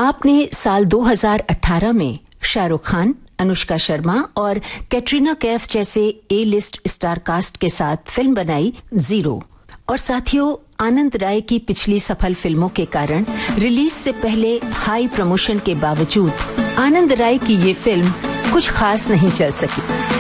आपने साल 2018 में शाहरुख खान, अनुष्का शर्मा और कैटरीना कैफ जैसे ए लिस्ट स्टार कास्ट के साथ फिल्म बनाई जीरो। और साथियों, आनंद राय की पिछली सफल फिल्मों के कारण रिलीज से पहले हाई प्रमोशन के बावजूद आनंद राय की ये फिल्म कुछ खास नहीं चल सकी।